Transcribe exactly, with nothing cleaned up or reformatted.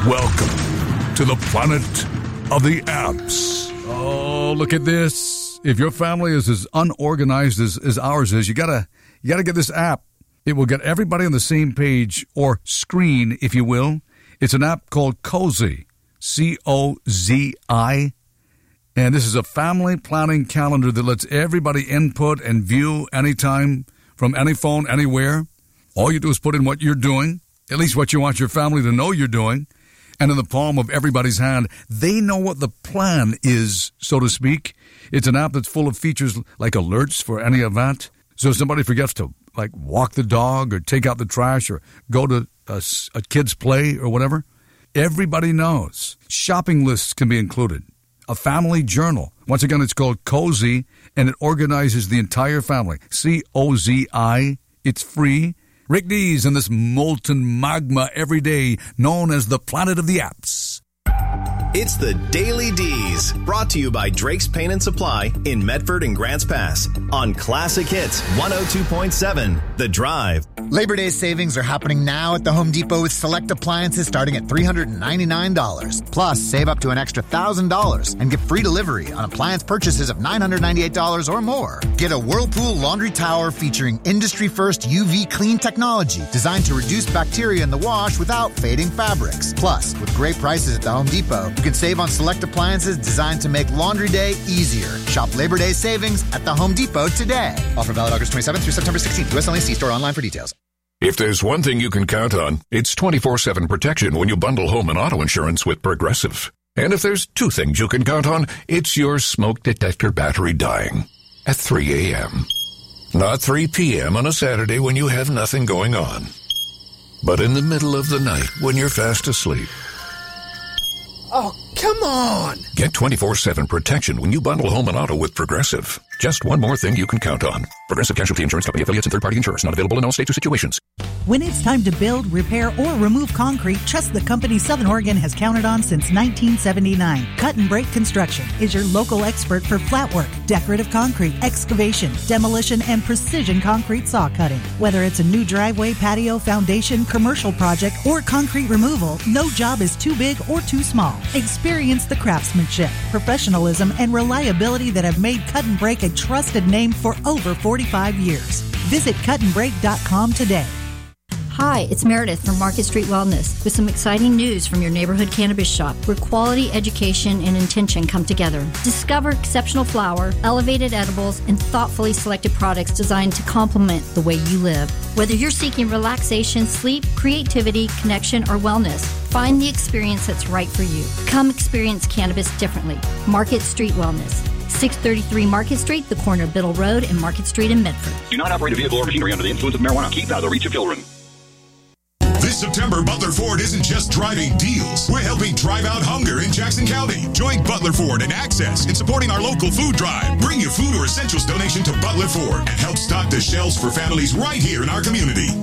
Welcome to the planet of the apps. Oh, look at this. If your family is as unorganized as, as ours is, you gotta you gotta get this app. It will get everybody on the same page or screen, if you will. It's an app called Cozi, C O Z I. And this is a family planning calendar that lets everybody input and view anytime from any phone, anywhere. All you do is put in what you're doing, at least what you want your family to know you're doing. And in the palm of everybody's hand, they know what the plan is, so to speak. It's an app that's full of features like alerts for any event. So if somebody forgets to, like, walk the dog or take out the trash or go to a, a kid's play or whatever, everybody knows. Shopping lists can be included. A family journal. Once again, it's called Cozi, and it organizes the entire family. C O Z I. It's free. Rick Dees in this molten magma every day, known as the planet of the apps. It's the Daily D's, brought to you by Drake's Paint and Supply in Medford and Grants Pass on Classic Hits one oh two point seven, The Drive. Labor Day savings are happening now at the Home Depot with select appliances starting at three hundred ninety-nine dollars. Plus, save up to an extra one thousand dollars and get free delivery on appliance purchases of nine hundred ninety-eight dollars or more. Get a Whirlpool laundry tower featuring industry-first U V clean technology designed to reduce bacteria in the wash without fading fabrics. Plus, with great prices at the Home Depot, you can save on select appliances designed to make laundry day easier. Shop Labor Day savings at the Home Depot today. Offer valid August twenty-seventh through September sixteenth. U S only. See store online for details. If there's one thing you can count on, it's twenty-four seven protection when you bundle home and auto insurance with Progressive. And if there's two things you can count on, it's your smoke detector battery dying at three a.m. Not three p.m. on a Saturday when you have nothing going on, but in the middle of the night when you're fast asleep. Oh, come on! Get twenty-four seven protection when you bundle home and auto with Progressive. Just one more thing you can count on. Progressive Casualty Insurance Company, affiliates, and third-party insurers. Not available in all states or situations. When it's time to build, repair, or remove concrete, trust the company Southern Oregon has counted on since nineteen seventy-nine. Cut and Break Construction is your local expert for flat work, decorative concrete, excavation, demolition, and precision concrete saw cutting. Whether it's a new driveway, patio, foundation, commercial project, or concrete removal, no job is too big or too small. Experience the craftsmanship, professionalism, and reliability that have made Cut and Break a trusted name for over forty-five years. Visit cut and break dot com today. Hi, it's Meredith from Market Street Wellness with some exciting news from your neighborhood cannabis shop where quality, education, and intention come together. Discover exceptional flower, elevated edibles, and thoughtfully selected products designed to complement the way you live. Whether you're seeking relaxation, sleep, creativity, connection, or wellness, find the experience that's right for you. Come experience cannabis differently. Market Street Wellness. six thirty-three Market Street, the corner of Biddle Road and Market Street in Medford. Do not operate a vehicle or machinery under the influence of marijuana. Keep out of the reach of children. This September, Butler Ford isn't just driving deals. We're helping drive out hunger in Jackson County. Join Butler Ford and Access in supporting our local food drive. Bring your food or essentials donation to Butler Ford and help stock the shelves for families right here in our community.